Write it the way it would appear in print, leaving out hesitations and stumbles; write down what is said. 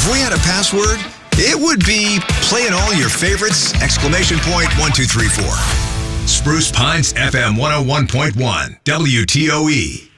If we had a password, it would be playing all your favorites, ! 1234. Spruce Pines FM 101.1, WTOE.